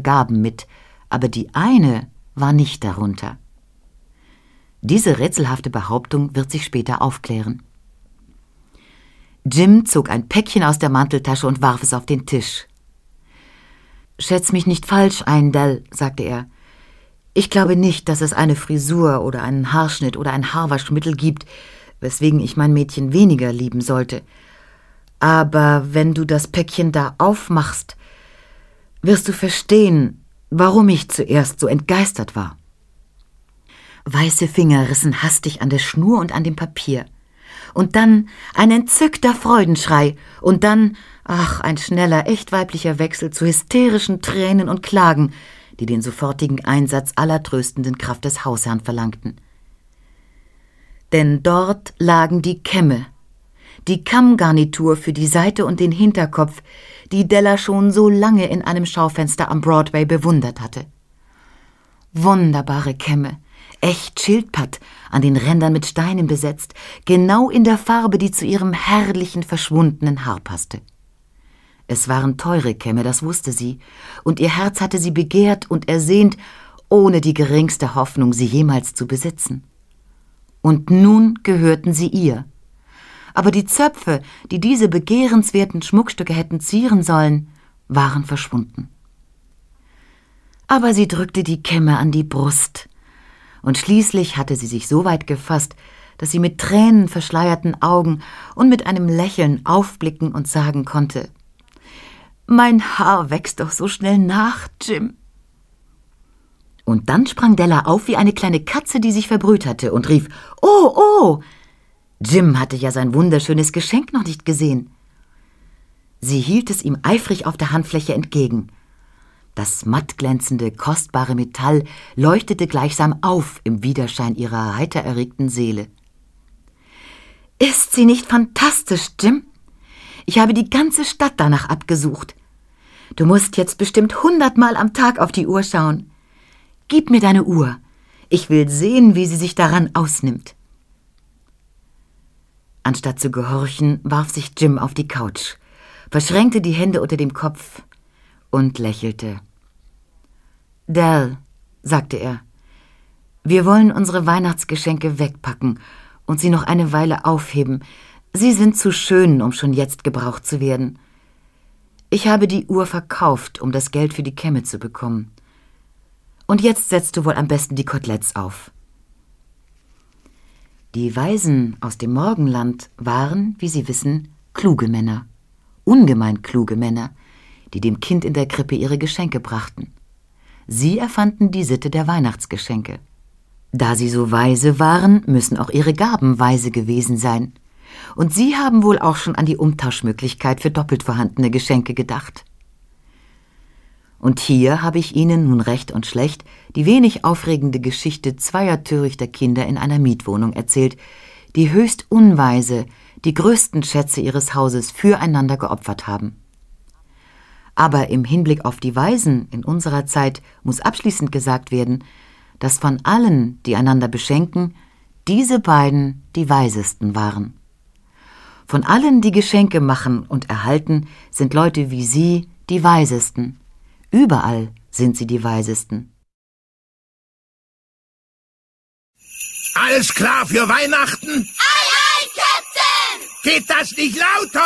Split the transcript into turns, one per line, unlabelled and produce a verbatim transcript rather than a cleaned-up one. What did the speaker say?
Gaben mit, aber die eine war nicht darunter. Diese rätselhafte Behauptung wird sich später aufklären. Jim zog ein Päckchen aus der Manteltasche und warf es auf den Tisch. »Schätz mich nicht falsch ein, Dell«, sagte er. »Ich glaube nicht, dass es eine Frisur oder einen Haarschnitt oder ein Haarwaschmittel gibt, weswegen ich mein Mädchen weniger lieben sollte. Aber wenn du das Päckchen da aufmachst, wirst du verstehen, warum ich zuerst so entgeistert war.« Weiße Finger rissen hastig an der Schnur und an dem Papier. Und dann ein entzückter Freudenschrei und dann, ach, ein schneller, echt weiblicher Wechsel zu hysterischen Tränen und Klagen, die den sofortigen Einsatz aller tröstenden Kraft des Hausherrn verlangten. Denn dort lagen die Kämme, die Kammgarnitur für die Seite und den Hinterkopf, die Della schon so lange in einem Schaufenster am Broadway bewundert hatte. Wunderbare Kämme, echt Schildpatt, an den Rändern mit Steinen besetzt, genau in der Farbe, die zu ihrem herrlichen, verschwundenen Haar passte. Es waren teure Kämme, das wusste sie, und ihr Herz hatte sie begehrt und ersehnt, ohne die geringste Hoffnung, sie jemals zu besitzen. Und nun gehörten sie ihr. Aber die Zöpfe, die diese begehrenswerten Schmuckstücke hätten zieren sollen, waren verschwunden. Aber sie drückte die Kämme an die Brust, und schließlich hatte sie sich so weit gefasst, dass sie mit Tränen verschleierten Augen und mit einem Lächeln aufblicken und sagen konnte: »Mein Haar wächst doch so schnell nach, Jim.« Und dann sprang Della auf wie eine kleine Katze, die sich verbrüht hatte, und rief: »Oh, oh!« Jim hatte ja sein wunderschönes Geschenk noch nicht gesehen. Sie hielt es ihm eifrig auf der Handfläche entgegen. Das mattglänzende, kostbare Metall leuchtete gleichsam auf im Widerschein ihrer heiter erregten Seele. »Ist sie nicht fantastisch, Jim? Ich habe die ganze Stadt danach abgesucht. Du musst jetzt bestimmt hundertmal am Tag auf die Uhr schauen. Gib mir deine Uhr. Ich will sehen, wie sie sich daran ausnimmt.« Anstatt zu gehorchen, warf sich Jim auf die Couch, verschränkte die Hände unter dem Kopf und lächelte. »Dell«, sagte er, »wir wollen unsere Weihnachtsgeschenke wegpacken und sie noch eine Weile aufheben. Sie sind zu schön, um schon jetzt gebraucht zu werden. Ich habe die Uhr verkauft, um das Geld für die Kämme zu bekommen. Und jetzt setzt du wohl am besten die Koteletts auf.« Die Waisen aus dem Morgenland waren, wie Sie wissen, kluge Männer, ungemein kluge Männer, die dem Kind in der Krippe ihre Geschenke brachten. Sie erfanden die Sitte der Weihnachtsgeschenke. Da sie so weise waren, müssen auch ihre Gaben weise gewesen sein. Und sie haben wohl auch schon an die Umtauschmöglichkeit für doppelt vorhandene Geschenke gedacht. Und hier habe ich Ihnen nun recht und schlecht die wenig aufregende Geschichte zweier törichter Kinder in einer Mietwohnung erzählt, die höchst unweise die größten Schätze ihres Hauses füreinander geopfert haben. Aber im Hinblick auf die Waisen in unserer Zeit muss abschließend gesagt werden, dass von allen, die einander beschenken, diese beiden die weisesten waren. Von allen, die Geschenke machen und erhalten, sind Leute wie Sie die weisesten. Überall sind sie die weisesten.
Alles klar für Weihnachten?
Ei, ei, Captain!
Geht das nicht lauter?